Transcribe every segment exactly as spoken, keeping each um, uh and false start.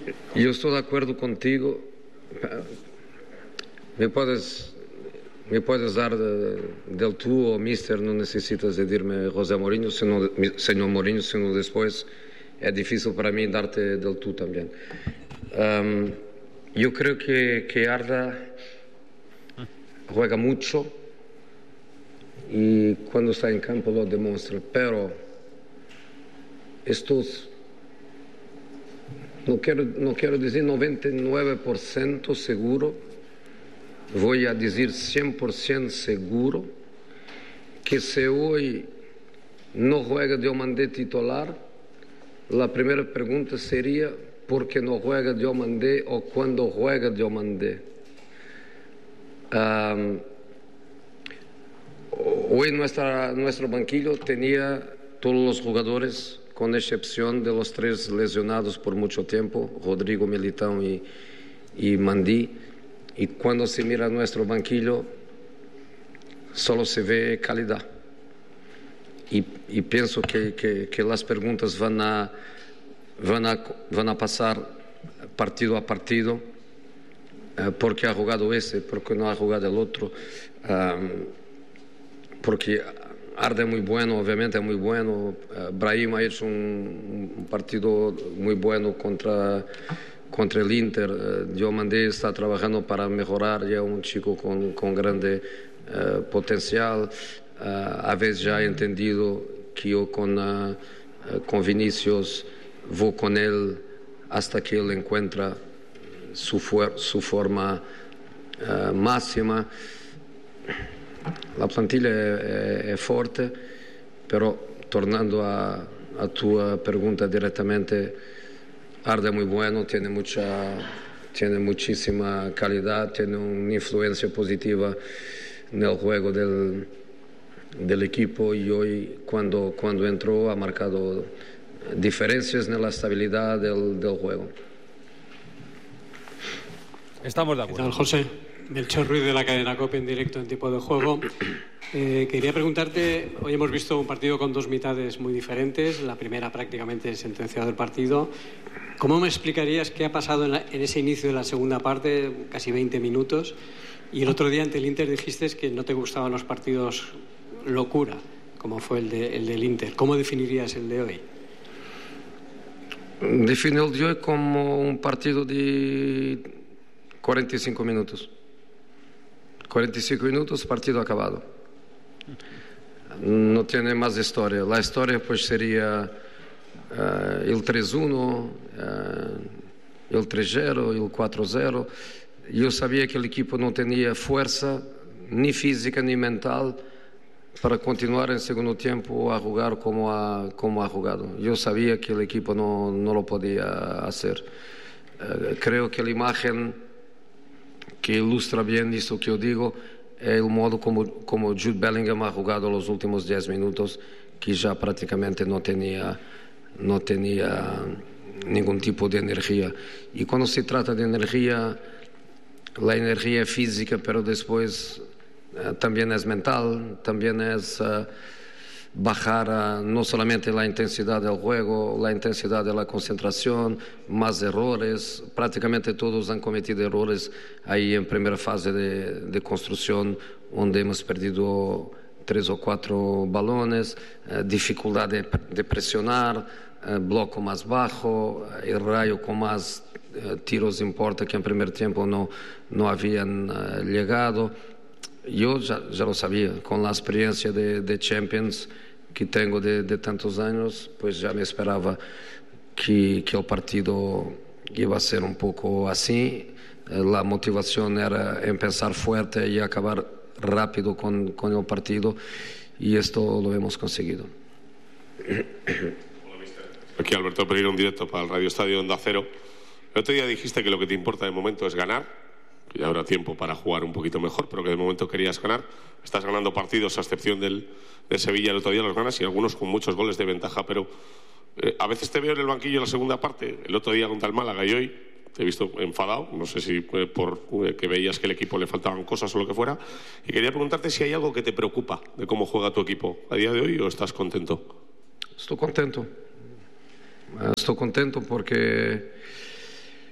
Yo estoy de acuerdo contigo. Me puedes, me puedes dar de, del tú o mister, no necesitas decirme José Mourinho, sino, señor Mourinho, sino después. Es difícil para mí darte del tú también. Um, yo creo que, que Arda juega mucho y cuando está en campo lo demuestra, pero estos, no quiero, no quiero decir noventa y nueve por ciento seguro, voy a decir cien por ciento seguro que si hoy no juega Diomandé titular, la primera pregunta sería ¿por qué no juega Diomandé o cuándo juega Diomandé? Um, hoy nuestra, nuestro banquillo tenía todos los jugadores, con excepción de los tres lesionados por mucho tiempo, Rodrigo, Militão y, y Mandí. Y cuando se mira nuestro banquillo, solo se ve calidad. Y, y pienso que, que, que las preguntas van a, van a, van a pasar partido a partido. Uh, ¿Por qué ha jugado ese? ¿Por qué no ha jugado el otro? Um, porque Arda es muy bueno, obviamente es muy bueno. Uh, Brahim ha hecho un, un partido muy bueno contra, contra el Inter. Uh, Diomandé está trabajando para mejorar, ya un chico con, con grande uh, potencial. Uh, a veces ya he entendido que yo con, uh, con Vinicius voy con él hasta que él encuentra su, su forma uh, máxima. La plantilla es, es fuerte, pero tornando a, a tu pregunta directamente, Arda es muy bueno, tiene, mucha, tiene muchísima calidad, tiene una influencia positiva en el juego del, del equipo y hoy cuando, cuando entró ha marcado diferencias en la estabilidad del, del juego. Estamos de acuerdo. ¿Qué tal, José? Melchor Ruiz de la cadena COPE en directo en Tiempo de Juego. Eh, quería preguntarte, hoy hemos visto un partido con dos mitades muy diferentes, la primera prácticamente sentenciado el partido. ¿Cómo me explicarías qué ha pasado en, la, en ese inicio de la segunda parte, casi veinte minutos? Y el otro día ante el Inter dijiste que no te gustaban los partidos locura, como fue el, de, el del Inter. ¿Cómo definirías el de hoy? Defino el de hoy como un partido de cuarenta y cinco minutos. cuarenta y cinco minutos, partido acabado. No tiene más historia. La historia pues sería uh, el tres uno, uh, el tres cero, el cuatro cero. Yo sabía que el equipo no tenía fuerza, ni física ni mental, para continuar en segundo tiempo a jugar como ha, como ha jugado. Yo sabía que el equipo no, no lo podía hacer. Uh, creo que la imagen que ilustra bien esto que yo digo es el modo como, como Jude Bellingham ha jugado los últimos diez minutos, que ya prácticamente no tenía, no tenía ningún tipo de energía. Y cuando se trata de energía, la energía es física, pero después uh, también es mental, también es uh, bajar uh, no solamente la intensidad del juego, la intensidad de la concentración, más errores. Prácticamente todos han cometido errores ahí en primera fase de, de construcción, donde hemos perdido tres o cuatro balones, uh, dificultad de, de presionar, uh, bloco más bajo, el rayo con más uh, tiros importa que en primer tiempo no, no habían uh, llegado. Yo ya, ya lo sabía, con la experiencia de, de Champions que tengo de, de tantos años, pues ya me esperaba que, que el partido iba a ser un poco así. La motivación era empezar fuerte y acabar rápido con, con el partido, y esto lo hemos conseguido. Aquí Alberto Pereira, un directo para el Radio Estadio Onda Cero. El otro día dijiste que lo que te importa de momento es ganar, que ya habrá tiempo para jugar un poquito mejor, pero que de momento querías ganar. Estás ganando partidos, a excepción del, de Sevilla, el otro día los ganas, y algunos con muchos goles de ventaja, pero eh, a veces te veo en el banquillo en la segunda parte, el otro día contra el Málaga y hoy te he visto enfadado, no sé si eh, por eh, que veías que el equipo le faltaban cosas o lo que fuera, y quería preguntarte si hay algo que te preocupa de cómo juega tu equipo a día de hoy, o estás contento. Estoy contento, estoy contento porque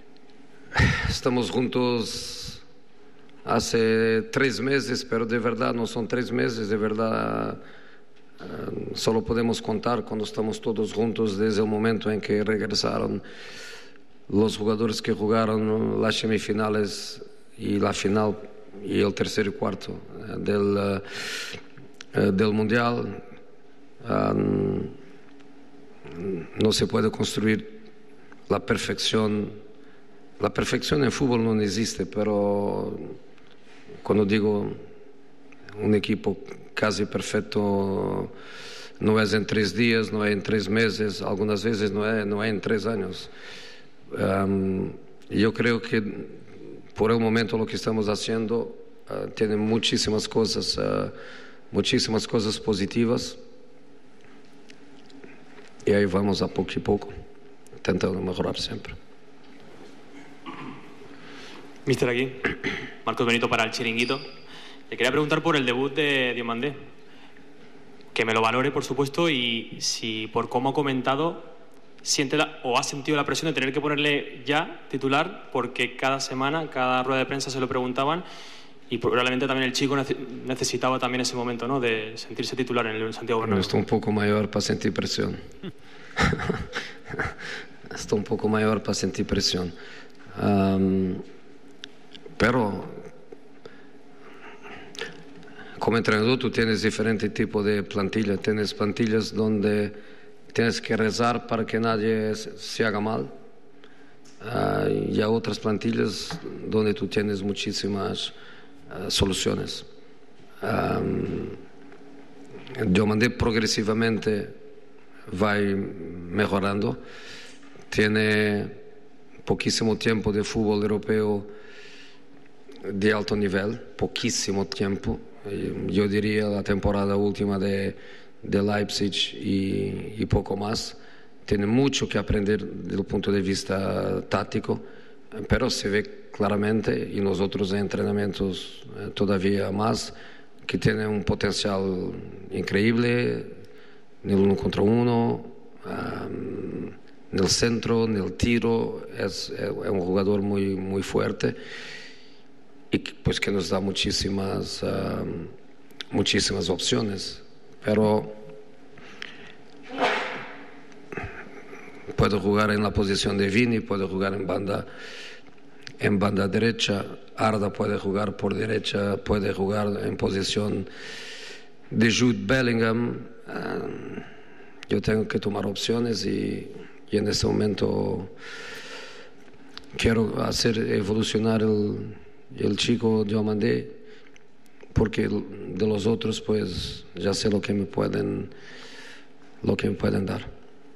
estamos juntos hace tres meses, pero de verdad no son tres meses, de verdad uh, solo podemos contar cuando estamos todos juntos desde el momento en que regresaron los jugadores que jugaron las semifinales y la final y el tercer y cuarto uh, del, uh, uh, del Mundial. Um, no se puede construir la perfección. La perfección en fútbol no existe, pero cuando digo un equipo casi perfecto, no es en tres días, no es en tres meses, algunas veces no es, no es en tres años. Um, yo creo que por el momento lo que estamos haciendo uh, tiene muchísimas cosas, uh, muchísimas cosas positivas, y ahí vamos a poco y poco, intentando mejorar siempre. Mister, aquí, Marcos Benito para el Chiringuito. Le quería preguntar por el debut de Diomandé. Que me lo valore, por supuesto, y si por cómo ha comentado, siente la, o ha sentido la presión de tener que ponerle ya titular, porque cada semana, cada rueda de prensa se lo preguntaban, y probablemente también el chico necesitaba también ese momento, ¿no?, de sentirse titular en el Santiago Bernabéu. Estoy un poco mayor para sentir presión. Estoy un poco mayor para sentir presión. Um, pero como entrenador tú tienes diferente tipo de plantilla. Tienes plantillas donde tienes que rezar para que nadie se haga mal. Uh, y hay otras plantillas donde tú tienes muchísimas uh, soluciones. Um, Diomandé progresivamente va mejorando. Tiene poquísimo tiempo de fútbol europeo de alto nivel, poquísimo tiempo. Yo diría la temporada última de, de Leipzig y, y poco más. Tiene mucho que aprender desde el punto de vista táctico, pero se ve claramente, y nosotros en entrenamientos todavía más, que tiene un potencial increíble en el uno contra uno, um, en el centro, en el tiro. Es, es un jugador muy, muy fuerte, y pues que nos da muchísimas, uh, muchísimas opciones. Pero puede jugar en la posición de Vini, puede jugar en banda, en banda derecha. Arda puede jugar por derecha, puede jugar en posición de Jude Bellingham. Uh, yo tengo que tomar opciones, y, y en este momento quiero hacer evolucionar el el chico Diomandé, porque de los otros pues ya sé lo que me pueden lo que me pueden dar.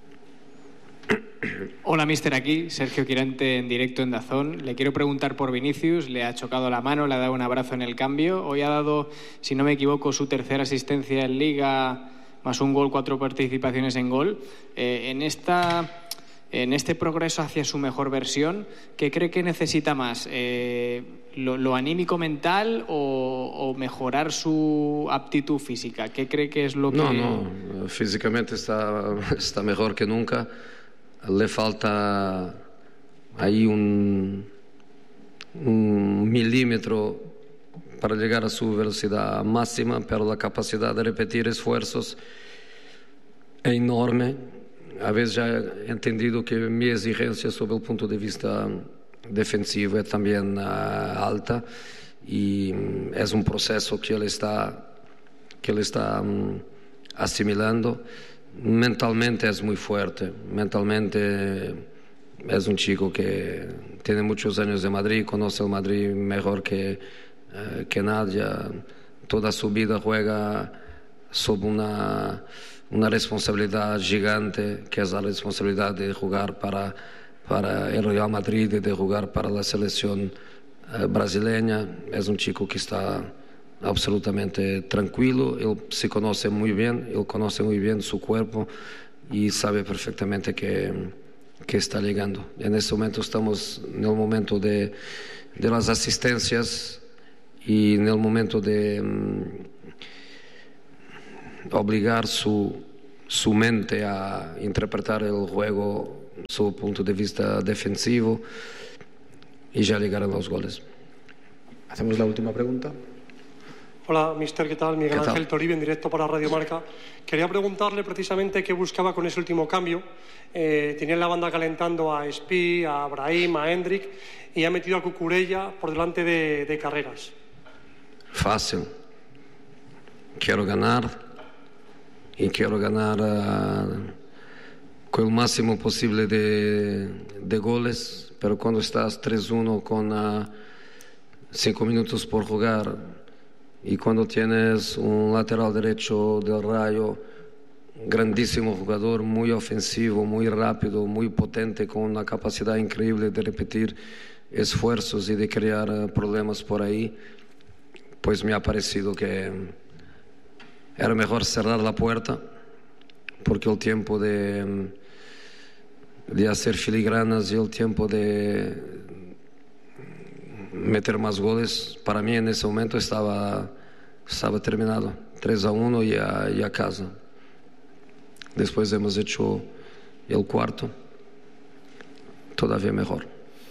Hola, mister, aquí Sergio Quirante en directo en DAZN. Le quiero preguntar por Vinicius. Le ha chocado la mano, le ha dado un abrazo en el cambio. Hoy ha dado, si no me equivoco, su tercera asistencia en Liga, más un gol, cuatro participaciones en gol. Eh, en esta En este progreso hacia su mejor versión, ¿qué cree que necesita más? Eh, lo, ¿Lo anímico mental o, o mejorar su aptitud física? ¿Qué cree que es lo que...? No, no, físicamente está, está mejor que nunca. Le falta ahí un, un milímetro para llegar a su velocidad máxima, pero la capacidad de repetir esfuerzos es enorme. A veces ya he entendido que mi exigencia sobre el punto de vista defensivo es también uh, alta, y um, es un proceso que él está, que él está um, asimilando. Mentalmente es muy fuerte, mentalmente es un chico que tiene muchos años de Madrid, conoce el Madrid mejor que, uh, que nadie. Toda su vida juega sobre una... una responsabilidad gigante, que es la responsabilidad de jugar para, para el Real Madrid y de jugar para la selección eh, brasileña. Es un chico que está absolutamente tranquilo, él se conoce muy bien, él conoce muy bien su cuerpo y sabe perfectamente que, que está llegando. En este momento estamos en el momento de, de las asistencias y en el momento de... Um, obligar su, su mente a interpretar el juego desde su punto de vista defensivo, y ya llegarán los goles. Hacemos la última pregunta. Hola, mister, ¿qué tal? Miguel ¿Qué tal? Ángel Toribio, en directo para Radio Marca. Quería preguntarle precisamente qué buscaba con ese último cambio. Eh, tenía en la banda calentando a Espí, a Brahim, a Hendrik, y ha metido a Cucurella por delante de, de Carreras. Fácil. Quiero ganar y quiero ganar uh, con el máximo posible de, de goles, pero cuando estás tres uno con uh, cinco minutos por jugar y cuando tienes un lateral derecho del Rayo, grandísimo jugador, muy ofensivo, muy rápido, muy potente, con una capacidad increíble de repetir esfuerzos y de crear uh, problemas por ahí, pues me ha parecido que era mejor cerrar la puerta, porque el tiempo de, de hacer filigranas y el tiempo de meter más goles, para mí en ese momento estaba, estaba terminado. tres a uno y a, y a casa. Después hemos hecho el cuarto, todavía mejor.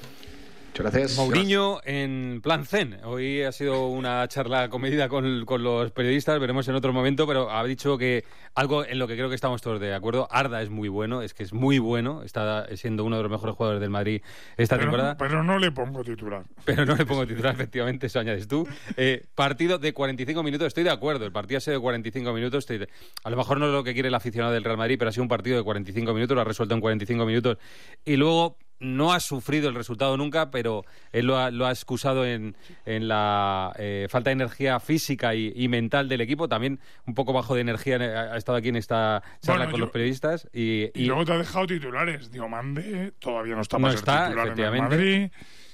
Muchas gracias. Mourinho en plan zen. Hoy ha sido una charla comedida con, con los periodistas, veremos en otro momento, pero ha dicho que algo en lo que creo que estamos todos de acuerdo. Arda es muy bueno, es que es muy bueno, está siendo uno de los mejores jugadores del Madrid esta pero, temporada. Pero no le pongo titular. Pero no le pongo titular, efectivamente, eso añades tú. Eh, partido de cuarenta y cinco minutos, estoy de acuerdo, el partido ha sido de cuarenta y cinco minutos, estoy de... a lo mejor no es lo que quiere el aficionado del Real Madrid, pero ha sido un partido de cuarenta y cinco minutos, lo ha resuelto en cuarenta y cinco minutos, y luego no ha sufrido el resultado nunca, pero él lo ha, lo ha excusado en, en la eh, falta de energía física y, y mental del equipo. También un poco bajo de energía ha estado aquí en esta charla bueno, con yo, los periodistas. Y, y, y luego te ha dejado titulares. Diomande todavía no está para no ser está, titular en el Madrid.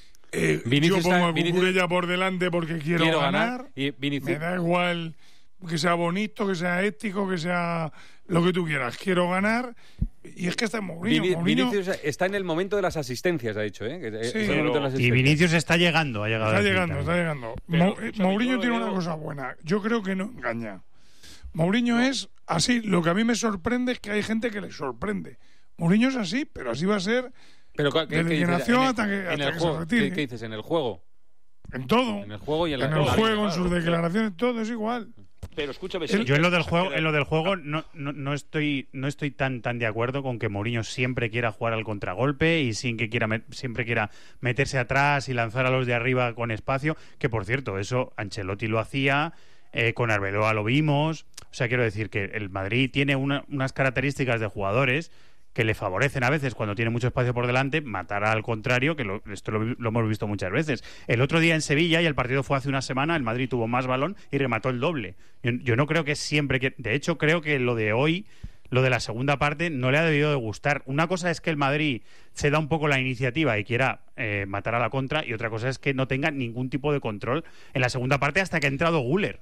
Eh, yo pongo a Cucurella por delante porque quiero, quiero ganar. ganar. Y Vinicius... Me da igual que sea bonito, que sea ético, que sea lo que tú quieras. Quiero ganar. Y es que está Mourinho, Vin- Mourinho... Vinicius está en el momento de las asistencias, ha dicho, ¿eh? Que sí, es el momento de las y Vinicius está llegando, ha llegado. Está llegando, está llegando. Mo- Mourinho tiene una cosa buena. Yo creo que no engaña. Mourinho no. es así. Lo que a mí me sorprende es que hay gente que le sorprende. Mourinho es así, pero así va a ser pero, ¿qué, desde qué que nació en el, hasta que, en hasta el que juego, se retire. ¿qué, ¿Qué dices? ¿En el juego? En todo. En el juego y en, la en el la juego, vida, en sus claro, declaraciones, todo es igual. Pero escúchame, el, yo en lo del juego, en lo del juego no, no, no estoy no estoy tan tan de acuerdo con que Mourinho siempre quiera jugar al contragolpe y sin que quiera siempre quiera meterse atrás y lanzar a los de arriba con espacio, que por cierto, eso Ancelotti lo hacía, eh, con Arbeloa lo vimos, o sea, quiero decir que el Madrid tiene una, unas características de jugadores que le favorecen a veces cuando tiene mucho espacio por delante, matar al contrario, que lo, esto lo, lo hemos visto muchas veces. El otro día en Sevilla, y el partido fue hace una semana, el Madrid tuvo más balón y remató el doble. Yo, yo no creo que siempre... que De hecho, creo que lo de hoy, lo de la segunda parte, no le ha debido de gustar. Una cosa es que el Madrid se da un poco la iniciativa y quiera eh, matar a la contra, y otra cosa es que no tenga ningún tipo de control en la segunda parte hasta que ha entrado Güler.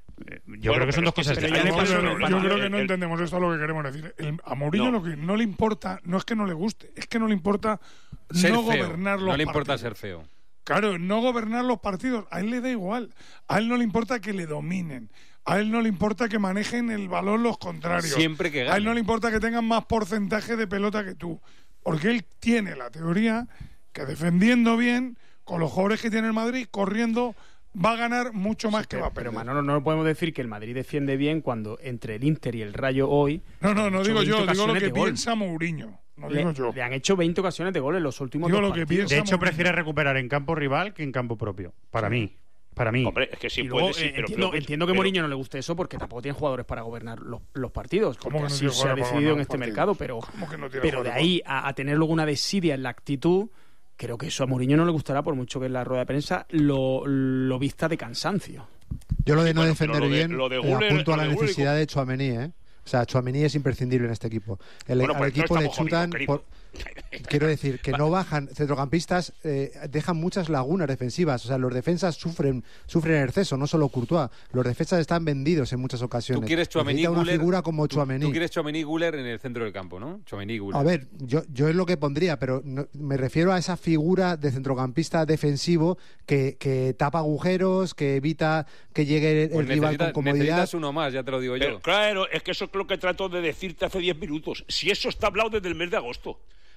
Yo bueno, creo que son dos cosas. Que yo, yo, yo creo que no entendemos esto, a lo que queremos decir. El, a Mourinho no. lo que no le importa no es que no le guste, es que no le importa ser no feo. gobernar los No le importa partidos. ser feo. Claro, no gobernar los partidos. A él le da igual. A él no le importa que le dominen. A él no le importa que manejen el balón los contrarios. Siempre que gane. A él no le importa que tengan más porcentaje de pelota que tú. Porque él tiene la teoría que defendiendo bien, con los jugadores que tiene el Madrid, corriendo, va a ganar mucho más sí, que pero, va a perder. Pero Manolo, no podemos decir que el Madrid defiende bien cuando entre el Inter y el Rayo hoy... No, no, no digo yo, digo lo que piensa Mourinho. No le, digo yo. Le han hecho veinte ocasiones de gol en los últimos digo dos lo que partidos. De hecho, Mourinho. prefiere recuperar en campo rival que en campo propio. Para sí. mí. Para mí. Hombre, es que sí y puede, luego, sí, eh, pero entiendo, pero, entiendo que pero, Mourinho no le guste eso porque tampoco tiene jugadores para gobernar los, los partidos. Porque no así se ha decidido en este mercado, pero, no pero de ahí a, a tener luego una desidia en la actitud, creo que eso a Mourinho no le gustará, por mucho que en la rueda de prensa lo, lo vista de cansancio. Yo lo de no bueno, defender lo de, bien, lo de eh, Guller, apunto a la de necesidad de Tchouaméni, ¿eh? O sea, Tchouaméni es imprescindible en este equipo. El, bueno, pues al equipo no le chutan... jodido, por, quiero decir, que no bajan. Centrocampistas eh, dejan muchas lagunas defensivas. O sea, los defensas sufren sufren en exceso, no solo Courtois. Los defensas están vendidos en muchas ocasiones. Tú quieres Tchouaméni, una Guller, figura como Tchouaméni. Tú, tú quieres Tchouaméni Güler en el centro del campo, ¿no? Tchouaméni Güler. A ver, yo, yo es lo que pondría, pero no, me refiero a esa figura de centrocampista defensivo que, que tapa agujeros, que evita que llegue el pues rival necesita, con comodidad. Necesitas uno más, ya te lo digo pero, yo. Claro, es que eso es lo que trato de decirte hace diez minutos. Si eso está hablado desde el mes de agosto.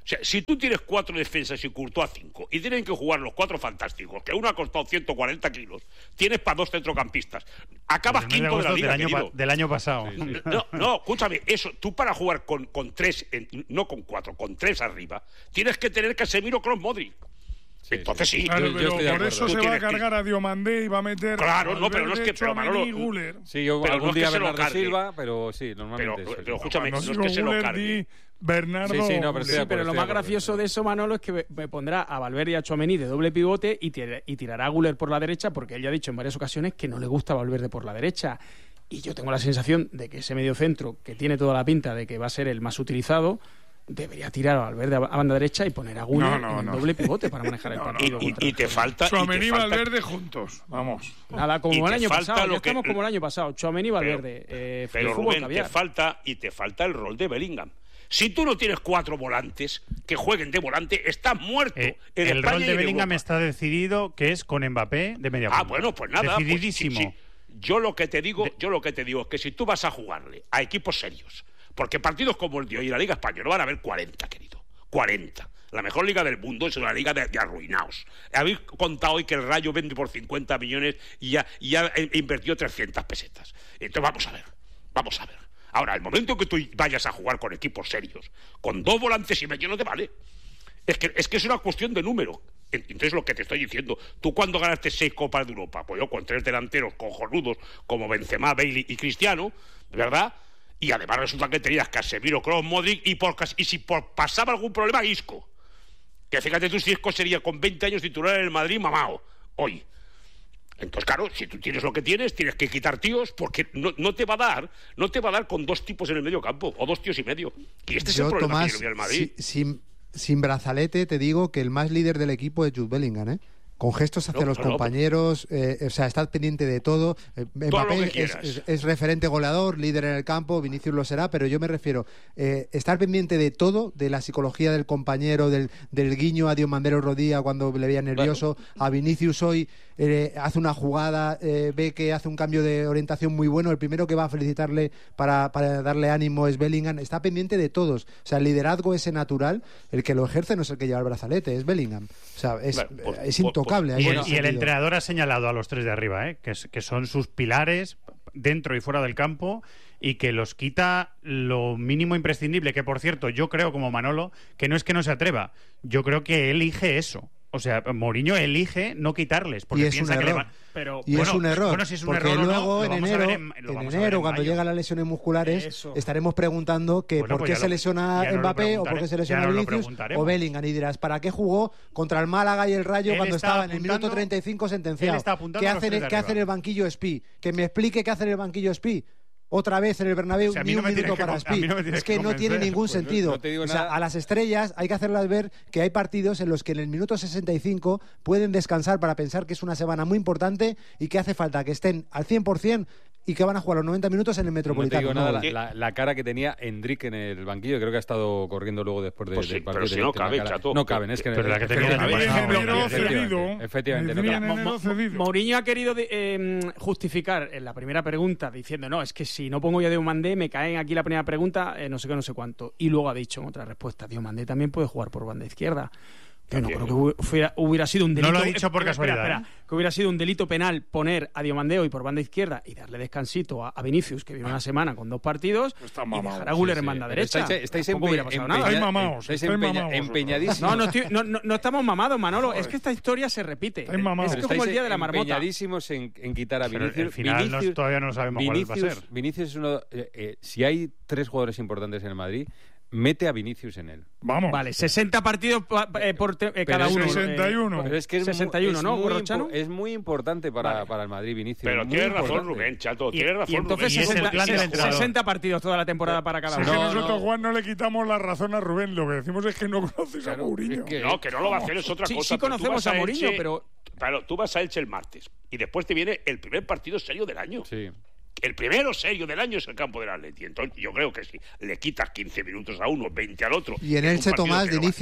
O sea, si tú tienes cuatro defensas y Courtois cinco, y tienen que jugar los cuatro fantásticos, que uno ha costado ciento cuarenta kilos, tienes para dos centrocampistas. Acabas no quinto de la liga, del año, querido. del año pasado. Sí, sí. No, no, escúchame, eso, tú para jugar con, con tres, en, no con cuatro, con tres arriba, tienes que tener Casemiro, Kroos, Modric. Sí, Entonces sí. Claro, yo, pero yo por eso se va a cargar a Diomandé y va a meter. Claro, no, pero no es que. Pero Manolo, sí, yo pero algún no es día que Bernardo se lo Silva, pero sí, normalmente. Pero, eso, pero sí. escúchame, no, no es que se lo Guller, cargue. di Bernardo. Sí, sí, no, pero, sí, pero lo más gracioso de eso, Manolo, es que me pondrá a Valverde y a Tchouaméni de doble pivote y, tir y tirará a Guller por la derecha, porque él ya ha dicho en varias ocasiones que no le gusta Valverde por la derecha. Y yo tengo la sensación de que ese mediocentro, que tiene toda la pinta de que va a ser el más utilizado, debería tirar a Valverde a banda derecha y poner a Guller no, no, en el no. doble pivote para manejar el No, no, partido. Y, y te falta. Tchouaméni y falta... Valverde juntos, vamos. Nada, como y el te año falta pasado, lo ya que- estamos como el año pasado. Tchouaméni y Valverde. Pero, eh, pero fútbol Rubén, te caviar. falta y te falta el rol de Bellingham. Si tú no tienes cuatro volantes que jueguen de volante, estás muerto. Eh, en el España rol y de en Bellingham Europa. está decidido, que es con Mbappé de media Ah, punta. bueno, pues nada. pues, Decididísimo. sí, sí. Yo lo que te digo, yo lo que te digo es que si tú vas a jugarle a equipos serios, porque partidos como el de hoy y la Liga Española van a haber cuarenta, querido. cuarenta. La mejor liga del mundo es una liga de, de arruinaos. Habéis contado hoy que el Rayo vende por cincuenta millones y ya, y ya invirtió trescientas pesetas. Entonces vamos a ver, vamos a ver. Ahora, el momento que tú vayas a jugar con equipos serios, con dos volantes y medio no te vale. Es que, es que es una cuestión de número. Entonces, lo que te estoy diciendo, tú cuando ganaste seis Copas de Europa, pues yo con tres delanteros cojonudos como Benzema, Bailey y Cristiano, ¿verdad? Y además resulta que tenías Casemiro, Kroos, Modric y, por, y si por, pasaba algún problema, Isco. Que fíjate tú si Isco sería con veinte años titular en el Madrid, mamao, hoy. Entonces, claro, si tú tienes lo que tienes, tienes que quitar tíos porque no, no te va a dar, no te va a dar con dos tipos en el medio campo, o dos tíos y medio. Y este Yo, es el problema Tomás, que tiene el Madrid. si- sin, sin brazalete, te digo que el más líder del equipo es Jude Bellingham, ¿eh? Con gestos hacia No, los no, no. compañeros, eh, o sea, está pendiente de todo. Eh, Todo Mbappé lo que es, quieras. es- es referente goleador, líder en el campo, Vinicius lo será, pero yo me refiero eh, estar pendiente de todo, de la psicología del compañero, del, del guiño a Diomandé el otro día cuando le veía nervioso, a Vinicius hoy eh, hace una jugada, eh, ve que hace un cambio de orientación muy bueno, el primero que va a felicitarle para, para darle ánimo es Bellingham, está pendiente de todos, o sea, el liderazgo ese natural, el que lo ejerce no es el que lleva el brazalete, es Bellingham, o sea, es, Bueno, pues- es pues- intocable. ahí Y en el, ese y el sentido. entrenador ha señalado a los tres de arriba, ¿eh? que, es- que son sus pilares dentro y fuera del campo y que los quita lo mínimo imprescindible, que por cierto, yo creo como Manolo, que no es que no se atreva, yo creo que elige eso. O sea, Mourinho elige no quitarles porque Y es un piensa que le error. va... Pero, Y bueno, es un error, bueno, si es un porque error o no, luego lo en vamos a ver enero, en- lo en vamos a ver enero en cuando mayo. llegan las lesiones musculares, Eso. estaremos preguntando que Bueno, por pues qué ya se lo- lesiona ya nos lo Mbappé o por qué preguntaremos, se lesiona ya nos lo Vinicius preguntaremos. o Bellingham y dirás, ¿para qué jugó contra el Málaga y el Rayo Él cuando está estaba en el minuto apuntando- treinta y cinco sentenciado? él está apuntando ¿Qué a los hace, tres de ¿qué hace en arriba. el banquillo Spi? Que me explique qué hace en el banquillo Spi. Otra vez en el Bernabéu, O sea, a mí ni no un me tienes minuto que para con- a mí Spi. no me tienes Es que que no tiene convencer. ningún Pues no- sentido. no te digo O sea, nada. a las estrellas hay que hacerlas ver que hay partidos en los que en el minuto sesenta y cinco pueden descansar para pensar que es una semana muy importante y que hace falta que estén al cien por cien y que van a jugar los noventa minutos en el No te Metropolitano. digo nada, ¿no? la, la- la cara que tenía Endrick en el banquillo, creo que ha estado corriendo luego después de, Pues sí, del pero partido. si no Tiene cabe, cara- chato. No caben, es que... Pero la que tenía el año efectivamente, pasado. Enero efectivamente, cedido. efectivamente, no Decían cabe. en enero cedido. Mourinho ha querido de- eh, justificar en la primera pregunta diciendo, no, es que si no pongo yo a Diomandé me caen aquí la primera pregunta, eh, no sé qué, no sé cuánto. Y luego ha dicho en otra respuesta, Diomandé también puede jugar por banda izquierda. Yo no creo que hubiera, fuera- hubiera sido un No delito. lo ha dicho por espera, casualidad, espera, ¿eh? espera, que hubiera sido un delito penal poner a Diomandé hoy por banda izquierda y darle descansito a, a Vinicius, que viene una semana con dos partidos, Está y mamado. dejar a Guller Sí, en sí. banda Pero derecha. Estáis, estáis Tampoco empe- hubiera pasado nada. empeña- Estáis mamaos, estáis estáis empeña- mamaos empeñadísimos. No, no, estoy- no, no, no estamos mamados, Manolo. Es que esta historia se repite. Estáis mamados. Es que es como el día de la marmota. empeñadísimos en, en quitar a Pero Vinicius. el final no- Vinicius- todavía no sabemos cuál va a Vinicius, ser. Vinicius es uno... eh, eh, si hay tres jugadores importantes en el Madrid, mete a Vinicius en él. Vamos. Vale, sesenta partidos pa- eh, por te- eh, Pero cada es uno. sesenta y uno. eh, Pero es que es, mu- sesenta y uno, es ¿no, muy Gorrochano? impo- es muy importante para, Vale. para el Madrid, Vinicius. Pero muy tienes razón, importante. Rubén, chato, Y, tienes razón. y entonces Y es el sesenta, plan del entrenador. sesenta partidos toda la temporada para cada Si es uno. que No, nosotros, no. Juan, no le quitamos la razón a Rubén. Lo que decimos es que no conoces Claro, a Mourinho. es que- No, que no lo va a hacer, es otra Sí, cosa. sí pero tú conocemos vas a Mourinho, Elche- pero- Claro, tú vas a Elche el martes y después te viene el primer partido serio del año. Sí. El primero serio del año es el campo del Atleti. Entonces, yo creo que si le quitas quince minutos a uno, veinte al otro. Y en es un Elche, partido Tomás, que de no va- inicio,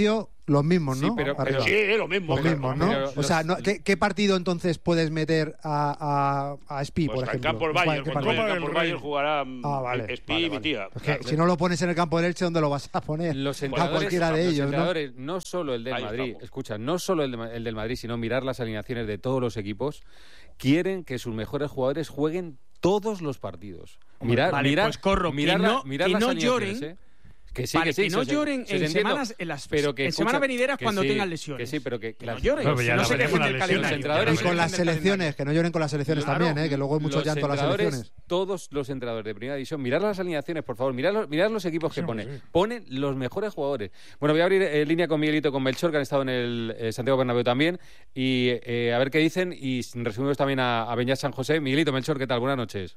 Los mismos, ¿no? Sí, pero, pero sí, lo mismo. Los mismos, ¿no? Pero o sea, no, ¿qué, ¿qué partido entonces puedes meter a, a, a Spi, Pues por en ejemplo? campo del Bayern, cuando vaya al campo del Bayern jugará ah, vale, Spi vale, y mi vale. tía. Es que si no lo pones en el campo del Elche, ¿dónde lo vas a poner? Los a entrenadores, cualquiera de los ellos, entrenadores, ¿no? no solo el del Ahí Madrid, estamos. escucha, no solo el, de- el del Madrid, sino mirar las alineaciones de todos los equipos, quieren que sus mejores jugadores jueguen todos los partidos. Mirar, Vale, mirar, pues corro, mirar, que la- no- mirar que las no alineaciones, lloren. ¿eh? Que sí, Vale, que sí, que no se- lloren se- en se entiendo, semanas, en las pero que, en semanas escucha, venideras que cuando sí, tengan lesiones. Que sí, pero que, Que las- no lloren, Bueno, si ya no la se veremos quejen en del las lesiones. calendario. entrenadores- Y con las selecciones, que no lloren con las selecciones Claro, también, ¿eh? Que luego hay mucho los llanto a las entrenadores, selecciones. todos los entrenadores de primera división, mirad las alineaciones, por favor, mirad los, mirad los equipos que Sí, pone. sí. Ponen los mejores jugadores. Bueno, voy a abrir eh, línea con Miguelito, con Melchor, que han estado en el eh, Santiago Bernabéu también, y eh, a ver qué dicen, y resumimos también a, a Beñat San José. Miguelito, Melchor, ¿qué tal? Buenas noches.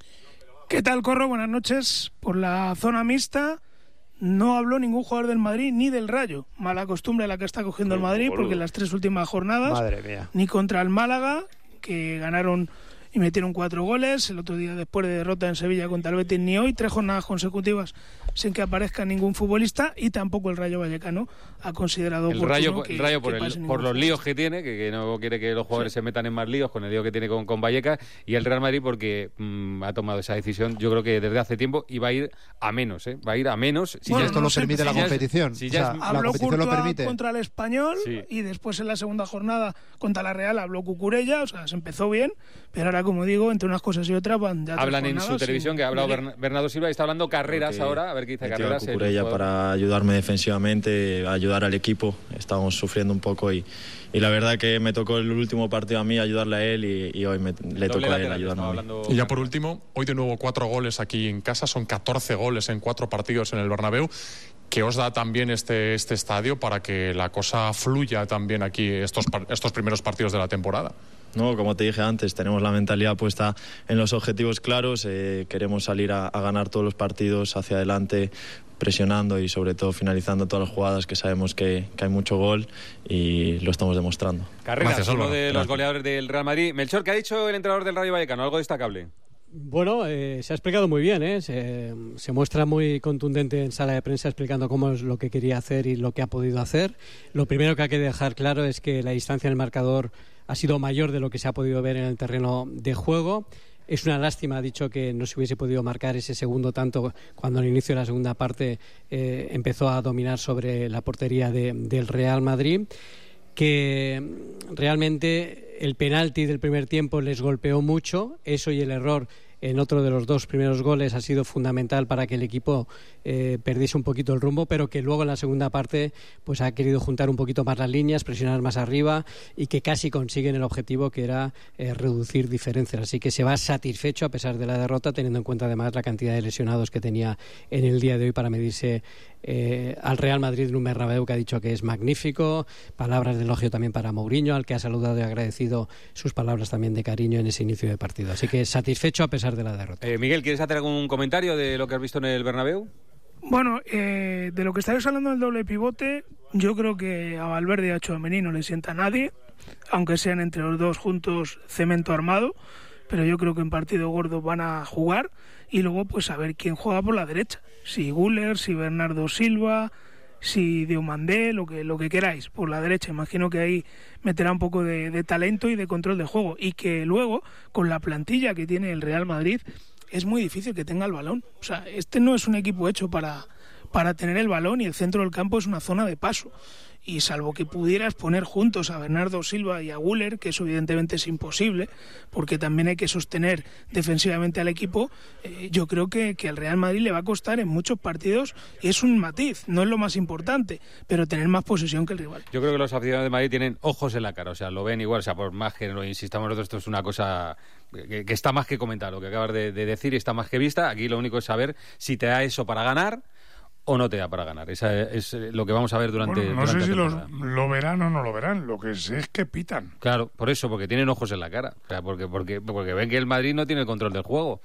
¿Qué tal, Corro? Buenas noches. Por la zona mixta no habló ningún jugador del Madrid ni del Rayo. Mala costumbre la que está cogiendo el Madrid, porque en las tres últimas jornadas, Madre mía. ni contra el Málaga, que ganaron y metieron cuatro goles, el otro día después de derrota en Sevilla contra el Betis, ni hoy, tres jornadas consecutivas sin que aparezca ningún futbolista, y tampoco el Rayo Vallecano ha considerado El oportuno Rayo, que, el Rayo por, que el- pase ningún por los futbolista. líos que tiene, que, que no quiere que los jugadores se metan en más líos con el lío que tiene con, con Vallecas, y el Real Madrid porque mm, ha tomado esa decisión, yo creo que desde hace tiempo, y va a ir a menos, ¿eh? Va a ir a menos. Si Bueno, ya esto lo permite la si ya es- competición. si O ya sea, es- la Habló competición lo Courtois permite. contra el Español, Sí. y después en la segunda jornada contra la Real habló Cucurella, o sea, se empezó bien, pero ahora, como digo, entre unas cosas y otras van ya tres Hablan en su jornadas televisión sin- que ha hablado Bern- Bernardo Silva y está hablando Carreras Porque ahora, a ver qué dice metió a Carreras. el Cucurella jugador. para ayudarme defensivamente, ayudar al equipo. Estábamos sufriendo un poco y, y la verdad que me tocó el último partido a mí ayudarle a él y, y hoy me- le tocó a él ayudarme a mí. Y ya por último, hoy de nuevo cuatro goles aquí en casa, son catorce goles en cuatro partidos en el Bernabéu. ¿Qué os da también este, este estadio para que la cosa fluya también aquí estos, par- estos primeros partidos de la temporada? No, como te dije antes, tenemos la mentalidad puesta en los objetivos claros, eh, queremos salir a, a ganar todos los partidos hacia adelante, presionando y sobre todo finalizando todas las jugadas, que sabemos que, que hay mucho gol y lo estamos demostrando. Carreras, Gracias, uno Álvaro. de los Gracias. goleadores del Real Madrid. Melchor, ¿qué ha dicho el entrenador del Rayo Vallecano? ¿Algo destacable? Bueno, eh, se ha explicado muy bien, ¿eh? se, se muestra muy contundente en sala de prensa explicando cómo es lo que quería hacer y lo que ha podido hacer. Lo primero que hay que dejar claro es que la distancia en el marcador ha sido mayor de lo que se ha podido ver en el terreno de juego. Es una lástima, ha dicho, que no se hubiese podido marcar ese segundo tanto cuando al inicio de la segunda parte eh, empezó a dominar sobre la portería de, del Real Madrid, que realmente el penalti del primer tiempo les golpeó mucho, eso y el error en otro de los dos primeros goles ha sido fundamental para que el equipo eh, perdiese un poquito el rumbo, pero que luego en la segunda parte pues ha querido juntar un poquito más las líneas, presionar más arriba y que casi consiguen el objetivo, que era eh, reducir diferencias. Así que se va satisfecho a pesar de la derrota, teniendo en cuenta además la cantidad de lesionados que tenía en el día de hoy para medirse eh, al Real Madrid en un Bernabéu que ha dicho que es magnífico. Palabras de elogio también para Mourinho, al que ha saludado y agradecido sus palabras también de cariño en ese inicio de partido. Así que satisfecho a pesar de la derrota. Eh, Miguel, ¿quieres hacer algún comentario de lo que has visto en el Bernabéu? Bueno, eh, de lo que estáis hablando del doble pivote, yo creo que a Valverde y a Tchouaméni no le sienta a nadie, aunque sean entre los dos juntos cemento armado, pero yo creo que en partido gordo van a jugar, y luego pues a ver quién juega por la derecha, si Güler, si Bernardo Silva, si Diomandé, lo que, lo que queráis por la derecha. Imagino que ahí meterá un poco de, de talento y de control de juego, y que luego con la plantilla que tiene el Real Madrid es muy difícil que tenga el balón. O sea, este no es un equipo hecho para, para tener el balón, y el centro del campo es una zona de paso. Y salvo que pudieras poner juntos a Bernardo Silva y a Güler, que eso evidentemente es imposible, porque también hay que sostener defensivamente al equipo, eh, yo creo que, que al Real Madrid le va a costar en muchos partidos, y es un matiz, no es lo más importante, pero tener más posesión que el rival. Yo creo que los aficionados de Madrid tienen ojos en la cara, o sea, lo ven igual, o sea, por más que lo insistamos nosotros, esto es una cosa que, que está más que comentar, lo que acabas de, de decir, y está más que vista. Aquí lo único es saber si te da eso para ganar o no te da para ganar. Esa es lo que vamos a ver durante, Bueno, no durante sé si la los, temporada. lo verán o no lo verán, lo que sé es que pitan. Claro, por eso, porque tienen ojos en la cara, o sea, porque, porque, porque ven que el Madrid no tiene el control del juego.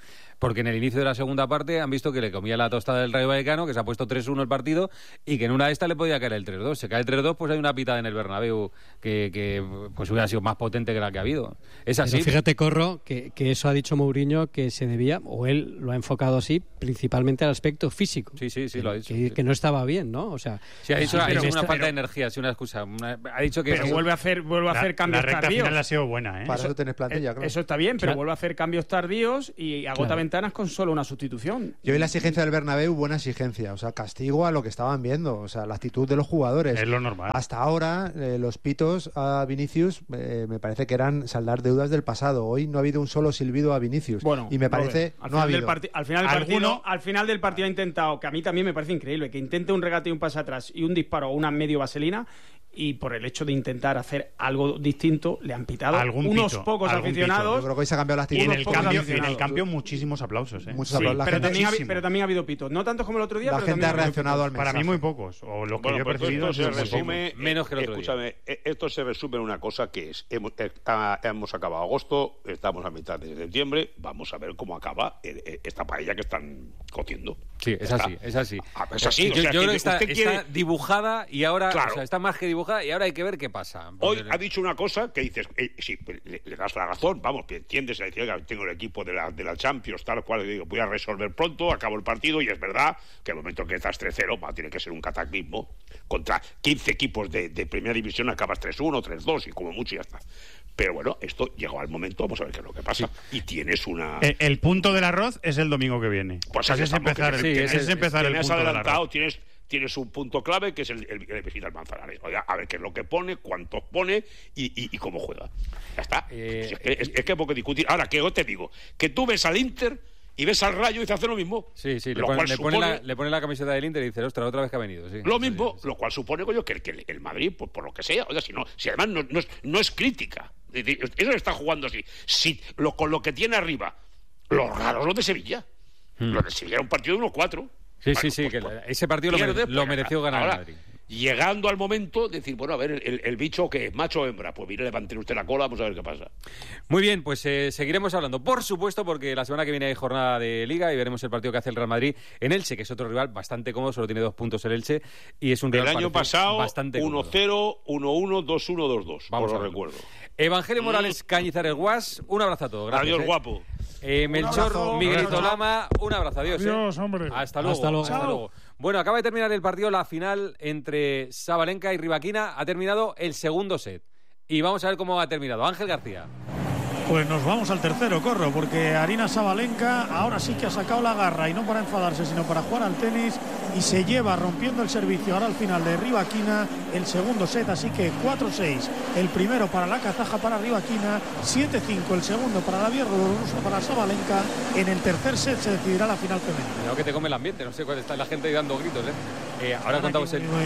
porque en el inicio de la segunda parte han visto que le comía la tostada del Rayo Vallecano, que se ha puesto tres uno el partido y que en una de estas le podía caer el tres dos. Se cae el tres dos, pues hay una pitada en el Bernabéu que, que pues hubiera sido más potente que la que ha habido. Es así. Pero fíjate, Corro, que, que eso ha dicho Mourinho que se debía, o él lo ha enfocado así, principalmente al aspecto físico. Sí, sí, sí, lo ha dicho. Que, sí. que no estaba bien, ¿no? O sea, sí, ha dicho, sí, ha dicho una está, falta pero, de energía, sí, una excusa. Una, ha dicho que pero vuelve a hacer, vuelve a la, hacer cambios la recta tardíos. final ha sido buena, ¿eh? Para eso, eso tenés plantilla, eh, claro. Eso está bien, pero claro. vuelve a hacer cambios tardíos y agota claro. ventanas con solo una sustitución. Yo vi la exigencia del Bernabéu, buena exigencia, o sea, castigo a lo que estaban viendo, o sea, la actitud de los jugadores. Es lo normal. Hasta ahora, eh, los pitos a Vinicius eh, me parece que eran saldar deudas del pasado. Hoy no ha habido un solo silbido a Vinicius. Bueno, y me parece al no ha final, habido. del al final del partido, al final del partido ha intentado, que a mí también me parece increíble, que intente un regate y un pase atrás y un disparo o una medio vaselina, y por el hecho de intentar hacer algo distinto le han pitado algún unos pito, pocos aficionados. Yo creo que hoy se ha cambiado la actitud. Y en el, cambio, en el cambio muchísimos aplausos, ¿eh? Muchos sí, aplausos. Pero, gente, también ha, pero también ha habido pitos, no tantos como el otro día. La pero gente ha reaccionado al mensaje. Para mí muy pocos, o los que bueno, yo he pues percibido esto se resume, pocos. Menos que el otro escúchame, día. Esto se resume en una cosa que es, hemos, hemos acabado agosto, estamos a mitad de septiembre, vamos a ver cómo acaba esta paella que están cociendo. Sí, es así, es así. Ah, es así, yo, o sea, yo que creo que está, quiere... está dibujada y ahora, claro. o sea, está más que dibujada y ahora hay que ver qué pasa. Hoy ha dicho una cosa que dices, eh, sí, le, le das la razón, vamos, que entiendes, le dice, tengo el equipo de la, de la Champions, tal cual, digo, voy a resolver pronto, acabo el partido, y es verdad que el momento que estás tres cero, va, tiene que ser un cataclismo, contra quince equipos de, de primera división acabas tres uno, tres dos, y como mucho ya está. Pero bueno, esto llegó al momento, vamos a ver qué es lo que pasa. Sí. Y tienes una... El, el punto del arroz es el domingo que viene. Pues o sea, es empezar, sí, el, es, es empezar el punto adelantado, del arroz. Tienes, tienes un punto clave que es el, el, el visita al Manzanares. Oiga, a ver qué es lo que pone, cuántos pone y, y, y cómo juega. Ya está. Eh, es, que, es, es que hay poco discutir. Ahora, que yo te digo, que tú ves al Inter y ves al Rayo y te hace lo mismo. Sí, sí, lo le, pone, cual le, supone, pone la, le pone la camiseta del Inter y dice, ostras, otra vez que ha venido. Sí, lo mismo, sí, sí. Lo cual supone, coño, que, que el Madrid, pues, por lo que sea, o sea, si, no, si además no, no, es, no es crítica. Eso está jugando así. Si, lo, con lo que tiene arriba, lo raro es lo de Sevilla. Hmm. Lo de Sevilla era un partido de uno cuatro. Sí, bueno, sí, sí, pues, que pues, ese partido pierde, lo, mere, lo mereció ganar ahora, el Madrid. Llegando al momento, decir, bueno, a ver, el, el bicho que es macho o hembra, pues mire, levanten usted la cola, vamos a ver qué pasa. Muy bien, pues eh, seguiremos hablando, por supuesto, porque la semana que viene hay jornada de Liga y veremos el partido que hace el Real Madrid en Elche, que es otro rival bastante cómodo, solo tiene dos puntos el Elche, y es un rival el año pasado, bastante uno cero, uno uno, dos uno, dos dos, vamos por lo recuerdo. Evangelio Morales Cañizares Guas, un abrazo a todos. Gracias. Adiós, eh. guapo. Eh, Melchor abrazo, Miguelito abrazo. Lama, un abrazo. Adiós. Adiós, eh. hombre. Hasta luego. Hasta luego. Hasta luego. Bueno, acaba de terminar el partido, la final entre Sabalenka y Rivaquina. Ha terminado el segundo set. Y vamos a ver cómo ha terminado. Ángel García. Pues nos vamos al tercero, Corro, porque Aryna Sabalenka ahora sí que ha sacado la garra, y no para enfadarse, sino para jugar al tenis, y se lleva rompiendo el servicio ahora al final de Rivaquina el segundo set, así que cuatro seis el primero para la kazaja, para Rivaquina, siete cinco el segundo para la bielorrusa, para Sabalenka. En el tercer set se decidirá la final femenina. Creo que te come el ambiente, no sé cuál está la gente ahí dando gritos, ¿eh? eh ahora contamos el... Muy...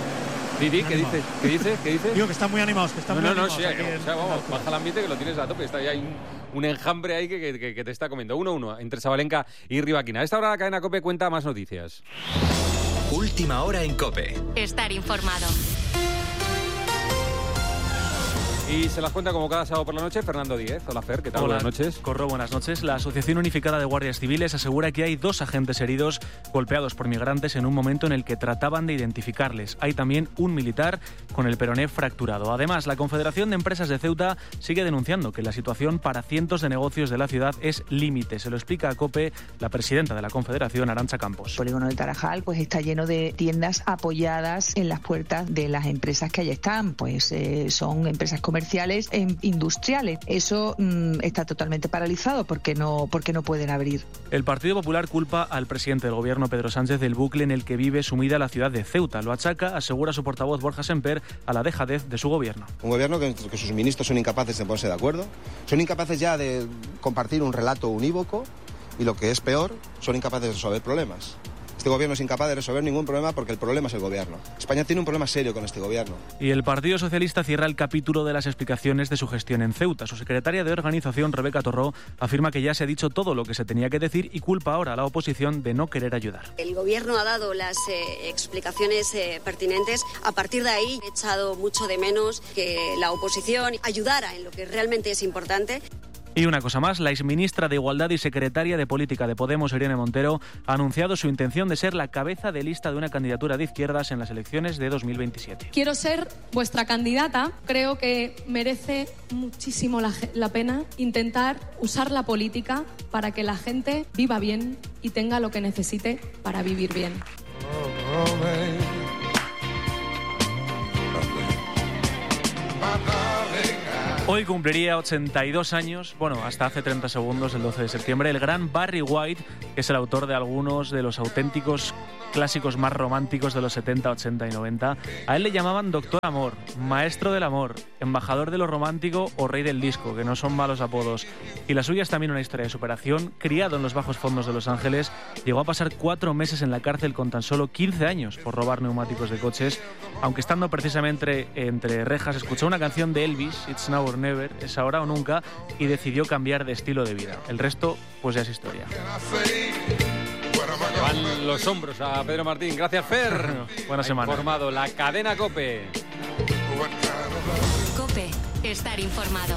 Didi, ¿qué dice? ¿Qué dice? ¿Qué dice? Digo que están muy animados, que están no, muy no, no, animados. sí, o sea, vamos, baja el ambiente que lo tienes a tope. Está ahí hay un, un enjambre ahí que, que, que te está comiendo. uno uno entre Sabalenka y Rivaquina. A esta hora la cadena COPE cuenta más noticias. Última hora en COPE. Estar informado. Y se las cuenta como cada sábado por la noche Fernando Díez. Hola Fer, ¿qué tal? Hola, buenas noches. Corro, buenas noches. La Asociación Unificada de Guardias Civiles asegura que hay dos agentes heridos golpeados por migrantes en un momento en el que trataban de identificarles. Hay también un militar con el peroné fracturado. Además, la Confederación de Empresas de Ceuta sigue denunciando que la situación para cientos de negocios de la ciudad es límite. Se lo explica a COPE la presidenta de la Confederación, Arantxa Campos. El polígono del Tarajal pues está lleno de tiendas apoyadas en las puertas de las empresas que allí están. Pues eh, son empresas comerciales comerciales e industriales. Eso mmm, está totalmente paralizado porque no, porque no pueden abrir. El Partido Popular culpa al presidente del gobierno, Pedro Sánchez, del bucle en el que vive sumida la ciudad de Ceuta. Lo achaca, asegura su portavoz Borja Semper, a la dejadez de su gobierno. Un gobierno que, que sus ministros son incapaces de ponerse de acuerdo, son incapaces ya de compartir un relato unívoco y, lo que es peor, son incapaces de resolver problemas. Este gobierno es incapaz de resolver ningún problema porque el problema es el gobierno. España tiene un problema serio con este gobierno. Y el Partido Socialista cierra el capítulo de las explicaciones de su gestión en Ceuta. Su secretaria de organización, Rebeca Torró, afirma que ya se ha dicho todo lo que se tenía que decir y culpa ahora a la oposición de no querer ayudar. El gobierno ha dado las eh, explicaciones eh, pertinentes. A partir de ahí he echado mucho de menos que la oposición ayudara en lo que realmente es importante. Y una cosa más, la exministra de Igualdad y secretaria de Política de Podemos, Irene Montero, ha anunciado su intención de ser la cabeza de lista de una candidatura de izquierdas en las elecciones de dos mil veintisiete. Quiero ser vuestra candidata. Creo que merece muchísimo la, la pena intentar usar la política para que la gente viva bien y tenga lo que necesite para vivir bien. Hoy cumpliría ochenta y dos años, bueno, hasta hace treinta segundos, el doce de septiembre, el gran Barry White, que es el autor de algunos de los auténticos clásicos más románticos de los setenta, ochenta y noventa. A él le llamaban Doctor Amor, Maestro del Amor, Embajador de lo Romántico o Rey del Disco, que no son malos apodos. Y la suya es también una historia de superación. Criado en los bajos fondos de Los Ángeles, llegó a pasar cuatro meses en la cárcel con tan solo quince años por robar neumáticos de coches. Aunque estando precisamente entre rejas, escuchó una canción de Elvis, It's Now or Never, es ahora o nunca, y decidió cambiar de estilo de vida. El resto, pues ya es historia. Van los hombros a Pedro Martín. Gracias, Fer. Buena semana. Informado la cadena COPE. COPE, estar informado.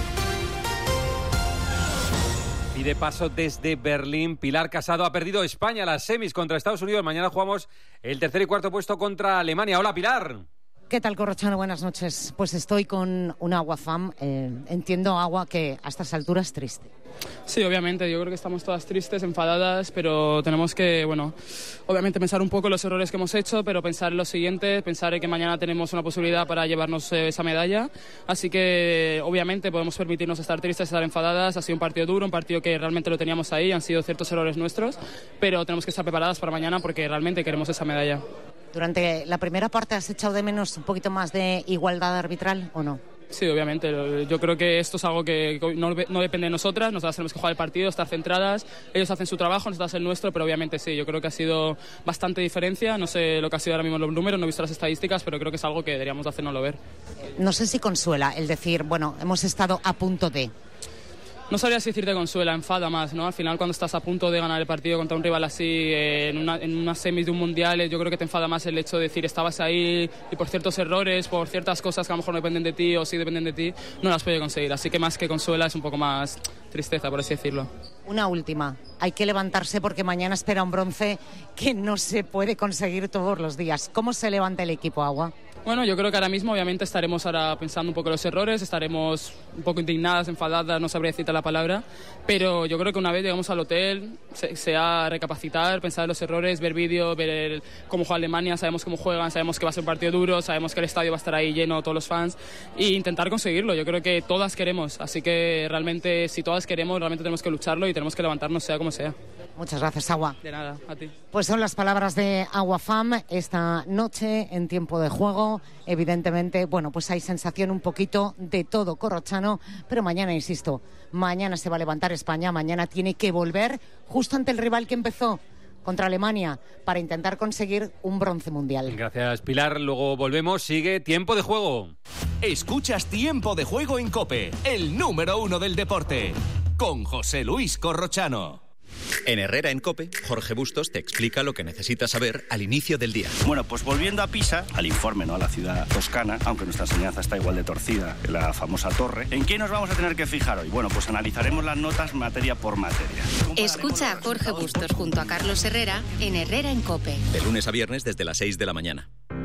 Y de paso desde Berlín, Pilar Casado ha perdido España las semis contra Estados Unidos. Mañana jugamos el tercer y cuarto puesto contra Alemania. Hola, Pilar. ¿Qué tal, Corrochano? Buenas noches. Pues estoy con un Agua Fan. Eh, entiendo, Agua, que a estas alturas es triste. Sí, obviamente. Yo creo que estamos todas tristes, enfadadas, pero tenemos que, bueno, obviamente pensar un poco en los errores que hemos hecho, pero pensar en lo siguiente, pensar en que mañana tenemos una posibilidad para llevarnos eh, esa medalla. Así que, obviamente, podemos permitirnos estar tristes, estar enfadadas. Ha sido un partido duro, un partido que realmente lo teníamos ahí, han sido ciertos errores nuestros, pero tenemos que estar preparadas para mañana porque realmente queremos esa medalla. Durante la primera parte, ¿has echado de menos un poquito más de igualdad arbitral o no? Sí, obviamente. Yo creo que esto es algo que no, no depende de nosotras. Nosotras tenemos que jugar el partido, estar centradas. Ellos hacen su trabajo, nosotras el nuestro, pero obviamente sí. Yo creo que ha sido bastante diferencia. No sé lo que ha sido ahora mismo los números, no he visto las estadísticas, pero creo que es algo que deberíamos hacernoslo ver. No sé si consuela el decir, bueno, hemos estado a punto de... No sabría si decirte consuela, enfada más, ¿no? Al final, cuando estás a punto de ganar el partido contra un rival así, eh, en una, en una semis de un mundial, yo creo que te enfada más el hecho de decir estabas ahí y por ciertos errores, por ciertas cosas que a lo mejor no dependen de ti o sí dependen de ti, no las puedes conseguir. Así que más que consuela es un poco más tristeza, por así decirlo. Una última. Hay que levantarse porque mañana espera un bronce que no se puede conseguir todos los días. ¿Cómo se levanta el equipo, Agua? Bueno, yo creo que ahora mismo obviamente estaremos ahora pensando un poco los errores, estaremos un poco indignadas, enfadadas, no sabría decirte la palabra, pero yo creo que una vez llegamos al hotel, se, sea recapacitar, pensar en los errores, ver vídeos, ver el, cómo juega Alemania, sabemos cómo juegan, sabemos que va a ser un partido duro, sabemos que el estadio va a estar ahí lleno, todos los fans, e intentar conseguirlo. Yo creo que todas queremos, así que realmente si todas queremos, realmente tenemos que lucharlo y tenemos que levantarnos sea como sea. Muchas gracias, Agua. De nada, a ti. Pues son las palabras de Agua Fam esta noche en tiempo de juego. Evidentemente, bueno, pues hay sensación un poquito de todo corrochano, pero mañana, insisto, mañana se va a levantar España, mañana tiene que volver justo ante el rival que empezó contra Alemania para intentar conseguir un bronce mundial. Gracias, Pilar. Luego volvemos. Sigue Tiempo de Juego. Escuchas Tiempo de Juego en COPE, el número uno del deporte, con José Luis Corrochano. En Herrera en COPE, Jorge Bustos te explica lo que necesitas saber al inicio del día. Bueno, pues volviendo a Pisa, al informe, ¿no? A la ciudad toscana, aunque nuestra enseñanza está igual de torcida que la famosa torre. ¿En qué nos vamos a tener que fijar hoy? Bueno, pues analizaremos las notas materia por materia. Escucha a Jorge Bustos junto a Carlos Herrera en Herrera en COPE. De lunes a viernes desde las seis de la mañana.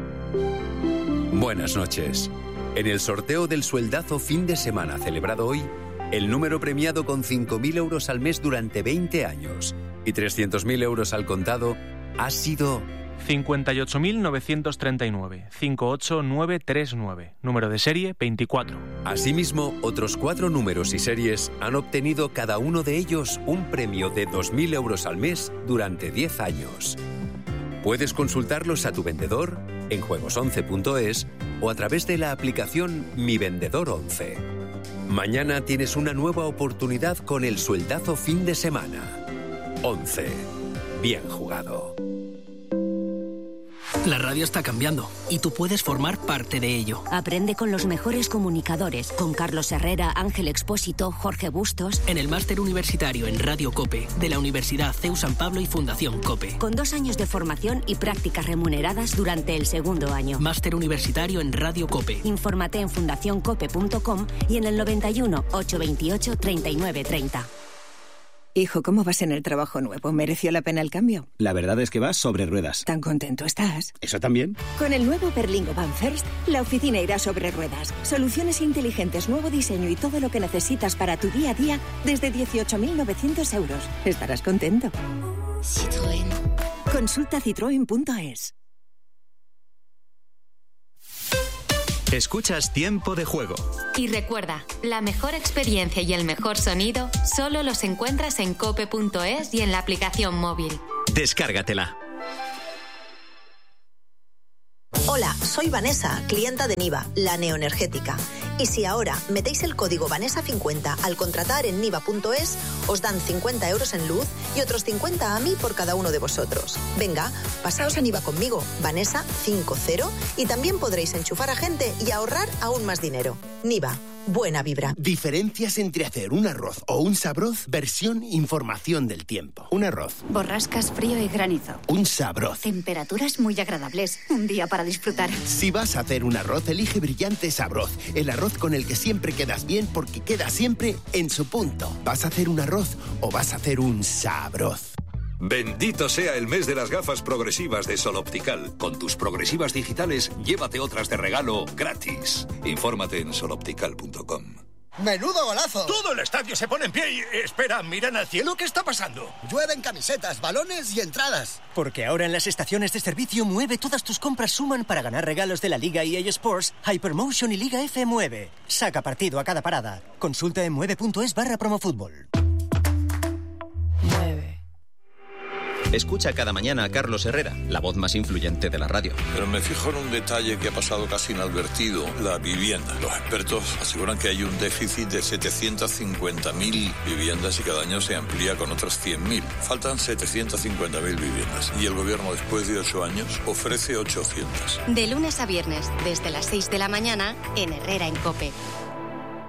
Buenas noches. En el sorteo del sueldazo fin de semana celebrado hoy, el número premiado con cinco mil euros al mes durante veinte años y trescientos mil euros al contado ha sido... cincuenta y ocho mil novecientos treinta y nueve, cincuenta y ocho mil novecientos treinta y nueve, número de serie veinticuatro. Asimismo, otros cuatro números y series han obtenido cada uno de ellos un premio de dos mil euros al mes durante diez años. Puedes consultarlos a tu vendedor, en juegos once punto es o a través de la aplicación Mi Vendedor once. Mañana tienes una nueva oportunidad con el sueldazo fin de semana. once. Bien jugado. La radio está cambiando y tú puedes formar parte de ello. Aprende con los mejores comunicadores, con Carlos Herrera, Ángel Expósito, Jorge Bustos. En el máster universitario en Radio COPE de la Universidad C E U San Pablo y Fundación COPE. Con dos años de formación y prácticas remuneradas durante el segundo año. Máster universitario en Radio COPE. Infórmate en fundación cope punto com y en el noventa y uno, ochocientos veintiocho, treinta y nueve treinta. Hijo, ¿cómo vas en el trabajo nuevo? ¿Mereció la pena el cambio? La verdad es que vas sobre ruedas. ¿Tan contento estás? ¿Eso también? Con el nuevo Berlingo Van First, la oficina irá sobre ruedas. Soluciones inteligentes, nuevo diseño y todo lo que necesitas para tu día a día desde dieciocho mil novecientos euros. Estarás contento. Citroën. Consulta citroen punto es. Escuchas Tiempo de Juego. Y recuerda, la mejor experiencia y el mejor sonido solo los encuentras en cope punto es y en la aplicación móvil. Descárgatela. Hola, soy Vanessa, clienta de Niva, la neoenergética. Y si ahora metéis el código Vanessa cincuenta al contratar en niva punto es, os dan cincuenta euros en luz y otros cincuenta a mí por cada uno de vosotros. Venga, pasaos a Niva conmigo, Vanessa cincuenta, y también podréis enchufar a gente y ahorrar aún más dinero. Niva, buena vibra. Diferencias entre hacer un arroz o un sabroz, versión información del tiempo. Un arroz. Borrascas, frío y granizo. Un sabroz. Temperaturas muy agradables. Un día para disfrutar. Si vas a hacer un arroz, elige Brillante Sabroz. El arroz con el que siempre quedas bien porque queda siempre en su punto. ¿Vas a hacer un arroz o vas a hacer un sabroz? Bendito sea el mes de las gafas progresivas de Sol Optical. Con tus progresivas digitales, llévate otras de regalo gratis. Infórmate en sol optical punto com. ¡Menudo golazo! Todo el estadio se pone en pie y... Espera, miran al cielo, ¿qué está pasando? Llueven camisetas, balones y entradas. Porque ahora en las estaciones de servicio Mueve todas tus compras suman para ganar regalos de la Liga E A Sports, Hypermotion y Liga F Mueve. Saca partido a cada parada. Consulta en mueve punto es barra promofútbol. Escucha cada mañana a Carlos Herrera, la voz más influyente de la radio. Pero me fijo en un detalle que ha pasado casi inadvertido, la vivienda. Los expertos aseguran que hay un déficit de setecientas cincuenta mil viviendas y cada año se amplía con otras cien mil. Faltan setecientas cincuenta mil viviendas y el gobierno después de ocho años ofrece ochocientas. De lunes a viernes, desde las seis de la mañana, en Herrera en COPE.